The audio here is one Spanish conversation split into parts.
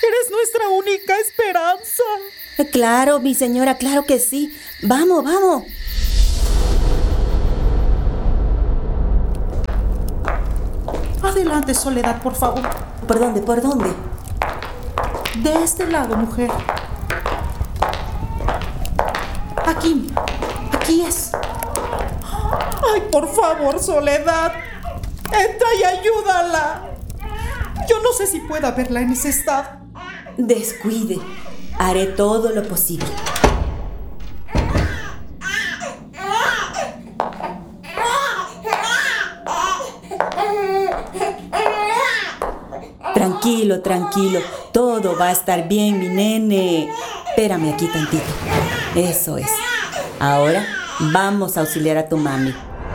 Eres nuestra única esperanza. Claro, mi señora, claro que sí. Vamos, vamos. Adelante, Soledad, por favor. ¿Por dónde? ¿Por dónde? De este lado, mujer. Aquí es. Ay, por favor, Soledad. Entra y ayúdala. Yo no sé si pueda verla en ese estado. Descuide. Haré todo lo posible. Tranquilo, tranquilo. Todo va a estar bien, mi nene. Espérame aquí tantito. Eso es. Ahora vamos a auxiliar a tu mami.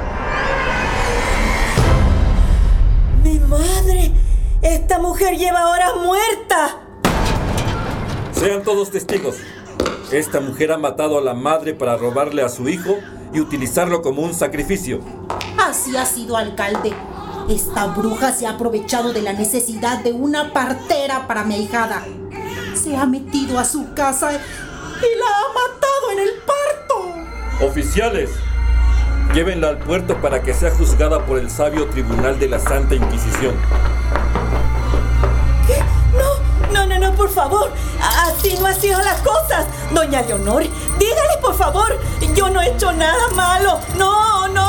¡Mi madre! ¡Esta mujer lleva horas muerta! Sean todos testigos. Esta mujer ha matado a la madre para robarle a su hijo y utilizarlo como un sacrificio. Así ha sido, alcalde. Esta bruja se ha aprovechado de la necesidad de una partera para mi ahijada. Se ha metido a su casa y la ha matado en el parto. Oficiales, llévenla al puerto para que sea juzgada por el sabio tribunal de la Santa Inquisición. ¿Qué? No, por favor. Así no han sido las cosas. Doña Leonor, dígale, por favor. Yo no he hecho nada malo. No.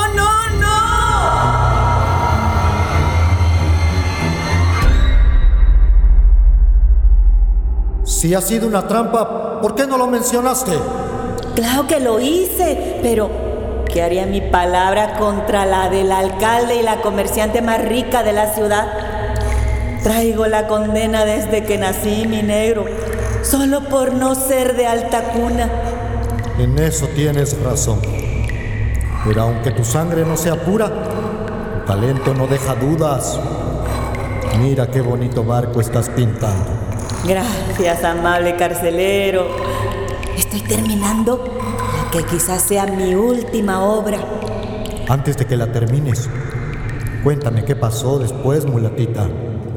Si ha sido una trampa, ¿por qué no lo mencionaste? Claro que lo hice, pero ¿qué haría mi palabra contra la del alcalde y la comerciante más rica de la ciudad? Traigo la condena desde que nací, mi negro, solo por no ser de alta cuna. En eso tienes razón. Pero aunque tu sangre no sea pura, tu talento no deja dudas. Mira qué bonito barco estás pintando. Gracias, amable carcelero. Estoy terminando la que quizás sea mi última obra. Antes de que la termines, cuéntame qué pasó después, mulatita.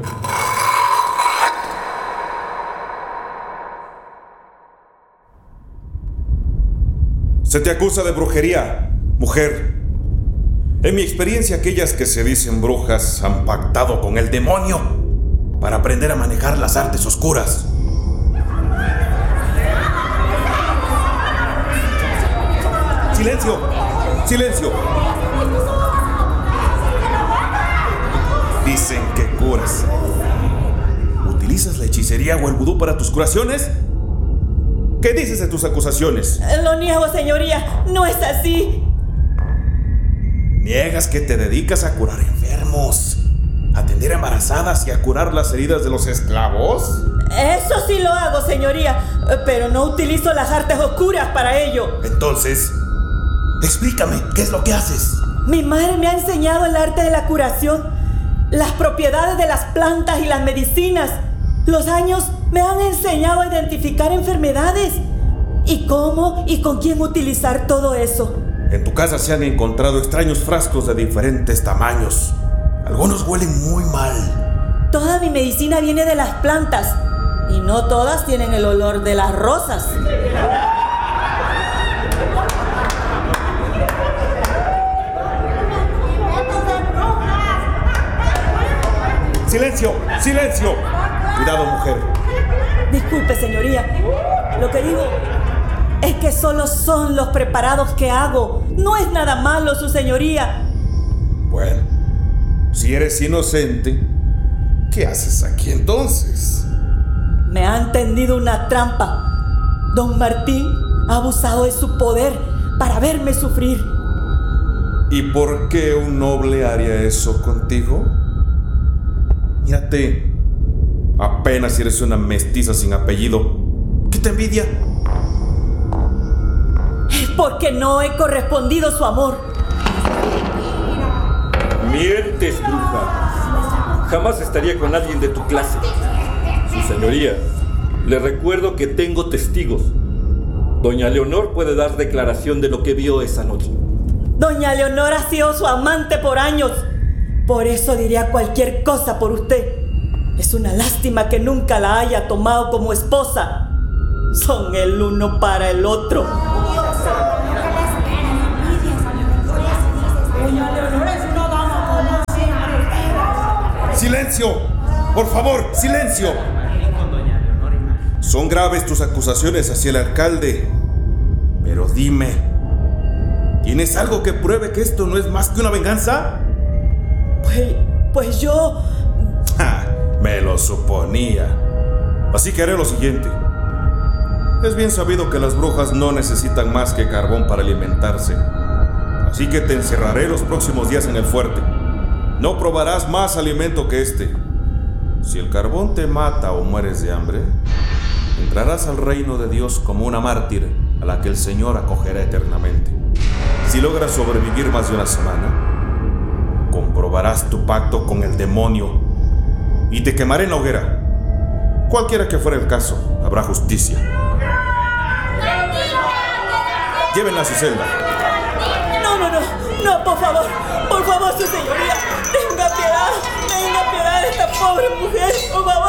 Se te acusa de brujería, mujer. En mi experiencia, aquellas que se dicen brujas han pactado con el demonio para aprender a manejar las artes oscuras. ¡Silencio! ¡Silencio! Dicen que curas. ¿Utilizas la hechicería o el vudú para tus curaciones? ¿Qué dices de tus acusaciones? Lo niego, señoría. No es así. ¿Niegas que te dedicas a curar enfermos, a atender embarazadas y a curar las heridas de los esclavos? Eso sí lo hago, señoría, pero no utilizo las artes oscuras para ello. Entonces, explícame, ¿qué es lo que haces? Mi madre me ha enseñado el arte de la curación, las propiedades de las plantas y las medicinas. Los años me han enseñado a identificar enfermedades y cómo y con quién utilizar todo eso. En tu casa se han encontrado extraños frascos de diferentes tamaños. Algunos huelen muy mal. Toda mi medicina viene de las plantas y no todas tienen el olor de las rosas. ¡Silencio! ¡Silencio! Cuidado, mujer. Disculpe, señoría. Lo que digo es que solo son los preparados que hago. No es nada malo, su señoría. Bueno, si eres inocente, ¿qué haces aquí entonces? Me han tendido una trampa. Don Martín ha abusado de su poder para verme sufrir. ¿Y por qué un noble haría eso contigo? Mírate, apenas eres una mestiza sin apellido. ¿Qué te envidia? Es porque no he correspondido su amor. Mientes, bruja. Jamás estaría con alguien de tu clase. Su señoría, le recuerdo que tengo testigos. Doña Leonor puede dar declaración de lo que vio esa noche. Doña Leonor ha sido su amante por años. Por eso diría cualquier cosa por usted. Es una lástima que nunca la haya tomado como esposa. Son el uno para el otro. ¡Silencio! ¡Por favor, silencio! Son graves tus acusaciones hacia el alcalde. Pero dime, ¿tienes algo que pruebe que esto no es más que una venganza? Pues yo... Me lo suponía. Así que haré lo siguiente. Es bien sabido que las brujas no necesitan más que carbón para alimentarse. Así que te encerraré los próximos días en el fuerte. No probarás más alimento que este. Si el carbón te mata o mueres de hambre, entrarás al reino de Dios como una mártir a la que el Señor acogerá eternamente. Si logras sobrevivir más de una semana, comprobarás tu pacto con el demonio y te quemaré en la hoguera. Cualquiera que fuera el caso, habrá justicia. Llévenla a su celda. No, por favor, su señoría. Tenga piedad de esta pobre mujer, por favor.